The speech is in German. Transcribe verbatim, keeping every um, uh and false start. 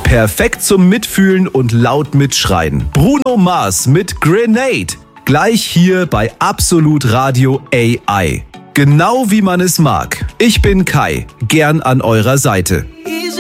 Perfekt zum Mitfühlen und laut mitschreien. Bruno Mars mit Grenade. Gleich hier bei Absolut Radio A I. Genau wie man es mag. Ich bin Kai, gern an eurer Seite. Easy.